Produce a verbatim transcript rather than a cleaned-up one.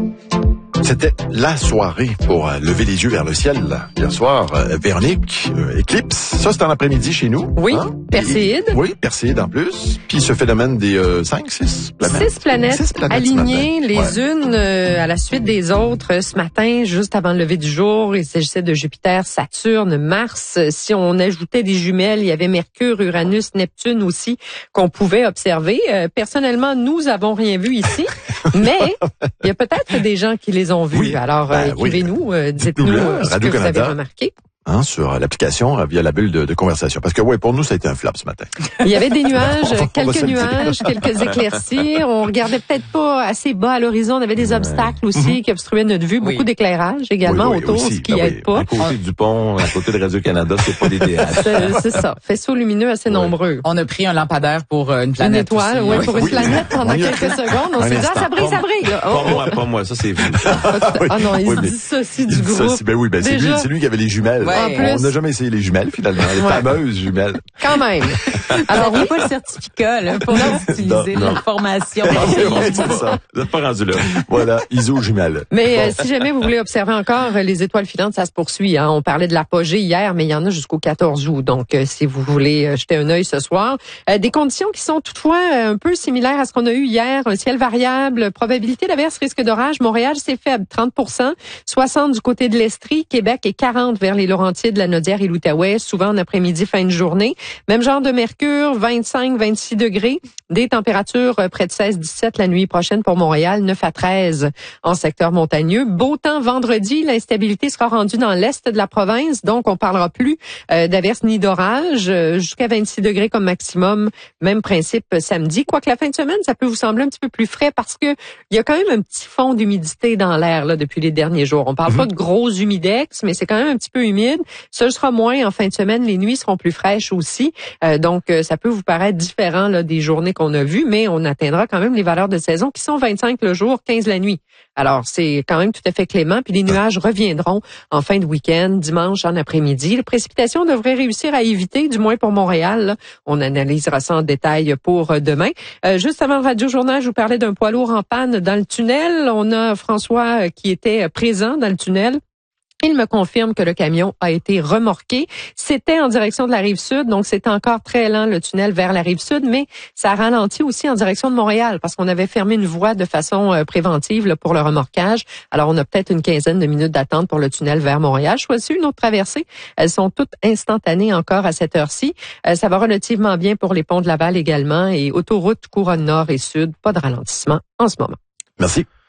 C'était la soirée pour euh, lever les yeux vers le ciel. Hier soir, euh, Véronique, euh, éclipse. Ça, c'est en après-midi chez nous. Oui, hein? Perséide. Et, oui, Perséide en plus. Puis ce phénomène des euh, cinq, six planètes. Six planètes, Six planètes alignées les ouais. unes euh, à la suite des autres euh, ce matin, juste avant le lever du jour. Il s'agissait de Jupiter, Saturne, Mars. Si on ajoutait des jumelles, il y avait Mercure, Uranus, Neptune aussi qu'on pouvait observer. Euh, personnellement, nous avons rien vu ici, mais il y a peut-être des gens qui les ont vus. Oui. Alors, Ben, euh, écrivez-nous, oui. euh, dites-nous euh, ce que vous avez remarqué. Hein, sur l'application euh, via la bulle de, de conversation. Parce que ouais, pour nous, ça a été un flop ce matin. Il y avait des nuages, on quelques nuages, quelques éclaircies. On regardait peut-être pas assez bas à l'horizon. On avait des obstacles aussi mm-hmm. qui obstruaient notre vue. Beaucoup oui. d'éclairage également oui, oui, autour, aussi. ce qui ah, aide oui. pas. À côté du pont, à côté de Radio-Canada, c'est pas l'idéal. C'est, c'est ça. Faisceaux lumineux assez oui. nombreux. On a pris un lampadaire pour une planète. Une étoile, aussi, oui, hein. pour une planète pendant quelques secondes. On s'est dit, ah, ça brille, ça brille. Là. Oh. Pas moi, pas moi. Ça, c'est vous. Ah non, il se dissocie du groupe. Ben oui, ben c'est lui, c'est lui qui avait les jumelles. On n'a jamais essayé les jumelles, finalement. Les ouais. fameuses jumelles. Quand même. Alors, oui, pas le certificat, là, pour utiliser l'information. C'est ça. Vous n'êtes pas rendu là. Voilà, I S O jumelles. Mais bon. euh, si jamais vous voulez observer encore les étoiles filantes, ça se poursuit. Hein. On parlait de l'apogée hier, mais il y en a jusqu'au quatorze août. Donc, euh, si vous voulez euh, jeter un œil ce soir. Euh, des conditions qui sont toutefois euh, un peu similaires à ce qu'on a eu hier. Un ciel variable, probabilité d'averse, risque d'orage. Montréal, c'est faible, trente pour cent. soixante du côté de l'Estrie. Québec et quarante vers les Laurentides, la Naudière et l'Outaouais. Souvent en après-midi, fin de journée. Même genre de mercure, vingt-cinq, vingt-six degrés. Des températures près de seize, dix-sept la nuit prochaine pour Montréal, neuf à treize en secteur montagneux. Beau temps vendredi, l'instabilité sera rendue dans l'est de la province, donc on parlera plus euh, d'averses ni d'orage, euh, jusqu'à vingt-six degrés comme maximum. Même principe samedi. Quoique la fin de semaine, ça peut vous sembler un petit peu plus frais parce que il y a quand même un petit fond d'humidité dans l'air là depuis les derniers jours. On parle mm-hmm. pas de gros humidex, mais c'est quand même un petit peu humide. Ce sera moins en fin de semaine. Les nuits seront plus fraîches aussi. Euh, donc, euh, ça peut vous paraître différent là, des journées qu'on a vues, mais on atteindra quand même les valeurs de saison qui sont vingt-cinq le jour, quinze la nuit. Alors, c'est quand même tout à fait clément. Puis les nuages reviendront en fin de week-end, dimanche en après-midi. Les précipitations devraient réussir à éviter, du moins pour Montréal. Là. On analysera ça en détail pour demain. Euh, juste avant le Radio-Journal, je vous parlais d'un poids lourd en panne dans le tunnel. On a François qui était présent dans le tunnel. Il me confirme que le camion a été remorqué. C'était en direction de la Rive-Sud, donc c'est encore très lent le tunnel vers la Rive-Sud, mais ça ralentit aussi en direction de Montréal parce qu'on avait fermé une voie de façon euh, préventive là, pour le remorquage. Alors, on a peut-être une quinzaine de minutes d'attente pour le tunnel vers Montréal. Choisis une autre traversée. Elles sont toutes instantanées encore à cette heure-ci. Euh, ça va relativement bien pour les ponts de Laval également et autoroute Couronne Nord et Sud. Pas de ralentissement en ce moment. Merci.